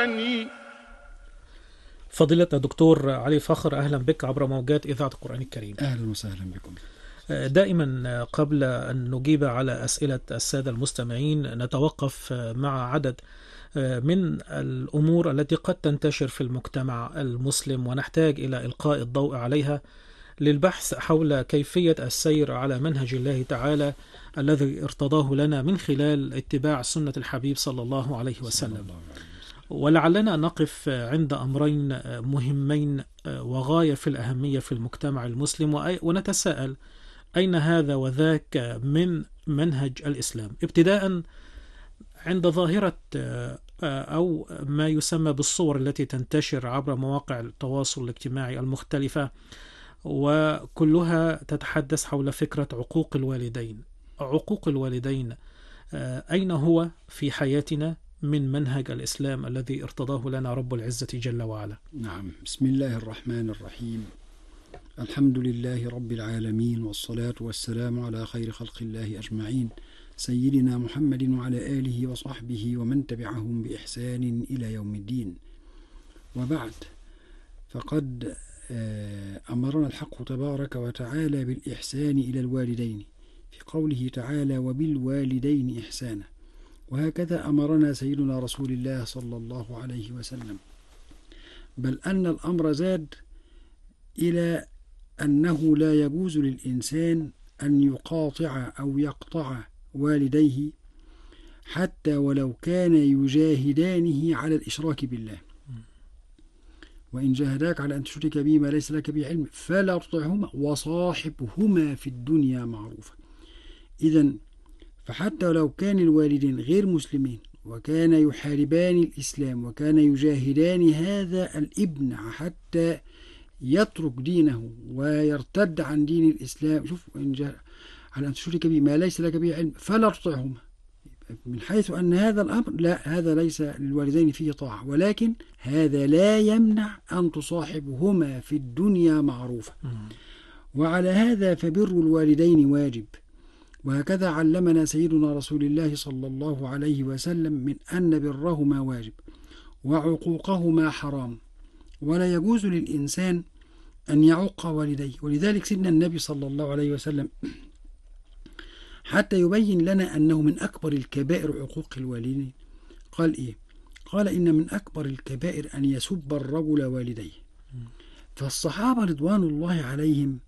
القرآن. فضيلة الدكتور علي فخر، أهلا بك عبر موجات إذاعة القرآن الكريم. أهلا وسهلا بكم. دائما قبل أن نجيب على أسئلة السادة المستمعين نتوقف مع عدد من الأمور التي قد تنتشر في المجتمع المسلم ونحتاج إلى إلقاء الضوء عليها للبحث حول كيفية السير على منهج الله تعالى الذي ارتضاه لنا من خلال اتباع سنة الحبيب صلى الله عليه وسلم. ولعلنا نقف عند أمرين مهمين وغاية في الأهمية في المجتمع المسلم، ونتساءل أين هذا وذاك من منهج الإسلام، ابتداء عند ظاهرة أو ما يسمى بالصور التي تنتشر عبر مواقع التواصل الاجتماعي المختلفة، وكلها تتحدث حول فكرة عقوق الوالدين. عقوق الوالدين أين هو في حياتنا من منهج الإسلام الذي ارتضاه لنا رب العزة جل وعلا؟ نعم، بسم الله الرحمن الرحيم. الحمد لله رب العالمين، والصلاة والسلام على خير خلق الله أجمعين، سيدنا محمد وعلى آله وصحبه ومن تبعهم بإحسان إلى يوم الدين. وبعد، فقد أمرنا الحق تبارك وتعالى بالإحسان إلى الوالدين في قوله تعالى: وبالوالدين إحسانا. وهكذا أمرنا سيدنا رسول الله صلى الله عليه وسلم، بل أن الأمر زاد إلى أنه لا يجوز للإنسان أن يقاطع أو يقطع والديه حتى ولو كان يجاهدانه على الإشراك بالله. وإن جاهداك على أن تشرك بي ما ليس لك به علم فلا تطعهما وصاحبهما في الدنيا معروفا. إذن فحتى لو كان الوالدين غير مسلمين وكان يحاربان الإسلام وكان يجاهدان هذا الابن حتى يترك دينه ويرتد عن دين الإسلام، شوف، وإن جاهداك على أن تشرك بي ما ليس لك به علم فلا تطعهما، من حيث أن هذا الأمر لا، هذا ليس للوالدين فيه طاعة، ولكن هذا لا يمنع أن تصاحبهما في الدنيا معروفا. وعلى هذا فبر الوالدين واجب. وهكذا علمنا سيدنا رسول الله صلى الله عليه وسلم من أن برهما واجب وعقوقهما حرام، ولا يجوز للإنسان أن يعق والديه. ولذلك سيدنا النبي صلى الله عليه وسلم حتى يبين لنا أنه من أكبر الكبائر عقوق الوالدين قال إيه؟ قال: إن من أكبر الكبائر أن يسب الرجل والديه. فالصحابة رضوان الله عليهم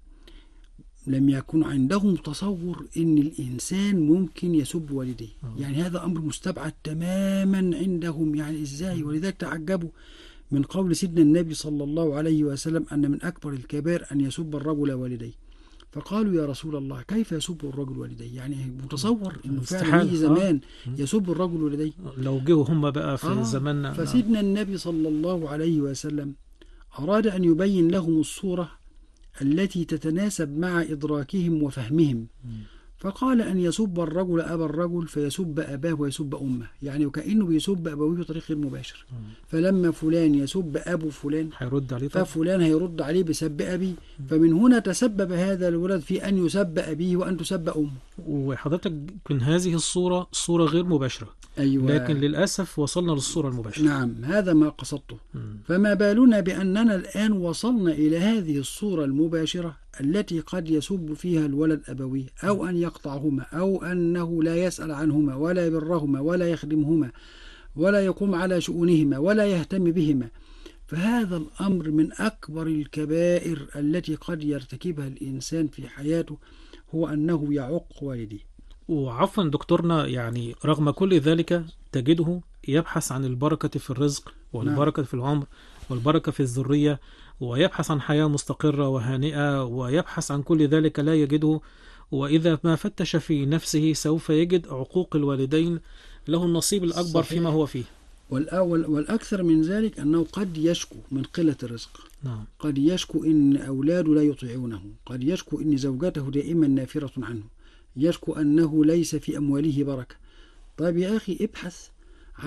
لم يكن عندهم تصور إن الإنسان ممكن يسب والديه، يعني هذا أمر مستبعد تماما عندهم، يعني إزاي؟ ولذلك تعجبوا من قول سيدنا النبي صلى الله عليه وسلم أن من أكبر الكبائر أن يسب الرجل والديه. فقالوا: يا رسول الله، كيف يسب الرجل والديه؟ يعني متصور انه فعلا في زمان يسب الرجل والديه، لو جه هم بقى في زماننا. فسيدنا النبي صلى الله عليه وسلم أراد أن يبين لهم الصورة التي تتناسب مع إدراكهم وفهمهم، فقال: أن يسب الرجل أبا الرجل فيسب أباه ويسب أمه، يعني وكأنه بيسب أبويه بطريق غير مباشر. فلما فلان يسب أبو فلان هيرد عليه، ففلان هيرد عليه بسب أبيه. فمن هنا تسبب هذا الولد في أن يسب أبيه وأن تسب أمه. وحضرتك من هذه الصورة صورة غير مباشرة، أيوة، لكن للأسف وصلنا للصورة المباشرة. نعم، هذا ما قصدته. فما بالنا بأننا الآن وصلنا إلى هذه الصورة المباشرة التي قد يسب فيها الولد أبويه، أو أن يقطعهما، أو أنه لا يسأل عنهما ولا يبرهما ولا يخدمهما ولا يقوم على شؤونهما ولا يهتم بهما. فهذا الأمر من أكبر الكبائر التي قد يرتكبها الإنسان في حياته، هو أنه يعق والديه. وعفوا دكتورنا، يعني رغم كل ذلك تجده يبحث عن البركة في الرزق والبركة في العمر والبركة في الذرية، ويبحث عن حياة مستقرة وهانئة، ويبحث عن كل ذلك لا يجده. وإذا ما فتش في نفسه سوف يجد عقوق الوالدين له النصيب الأكبر. صحيح. فيما هو فيه. والأكثر من ذلك أنه قد يشكو من قلة الرزق. نعم. قد يشكو إن أولاده لا يطيعونه، قد يشكو إن زوجته دائما نافرة عنه، يشكو أنه ليس في أمواله بركة. طيب يا أخي، ابحث